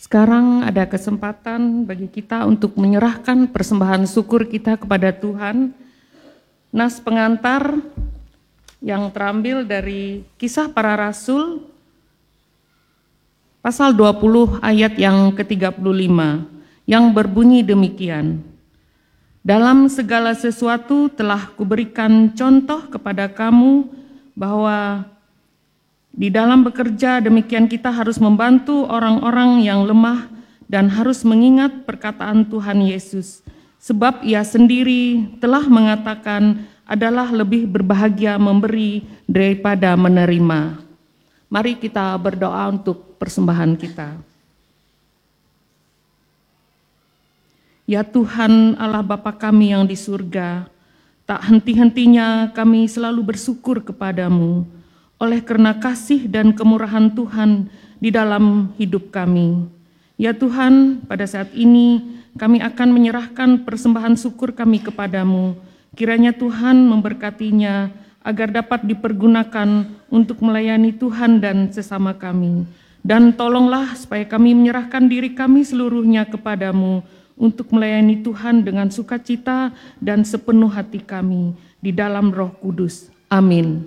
Sekarang ada kesempatan bagi kita untuk menyerahkan persembahan syukur kita kepada Tuhan. Nas pengantar yang terambil dari Kisah Para Rasul, pasal 20 ayat yang ke-35, yang berbunyi demikian. Dalam segala sesuatu telah kuberikan contoh kepada kamu bahwa di dalam bekerja demikian kita harus membantu orang-orang yang lemah dan harus mengingat perkataan Tuhan Yesus. Sebab ia sendiri telah mengatakan adalah lebih berbahagia memberi daripada menerima. Mari kita berdoa untuk persembahan kita. Ya Tuhan Allah Bapa kami yang di surga, tak henti-hentinya kami selalu bersyukur kepadamu oleh karena kasih dan kemurahan Tuhan di dalam hidup kami. Ya Tuhan, pada saat ini kami akan menyerahkan persembahan syukur kami kepadamu. Kiranya Tuhan memberkatinya agar dapat dipergunakan untuk melayani Tuhan dan sesama kami. Dan tolonglah supaya kami menyerahkan diri kami seluruhnya kepadamu untuk melayani Tuhan dengan sukacita dan sepenuh hati kami di dalam Roh Kudus. Amin.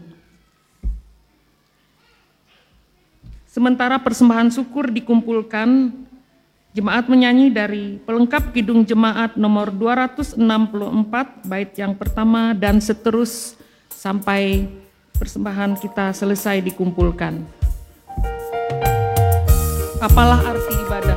Sementara persembahan syukur dikumpulkan, jemaat menyanyi dari pelengkap Kidung Jemaat nomor 264, bait yang pertama dan seterus sampai persembahan kita selesai dikumpulkan. Apalah arti ibadah?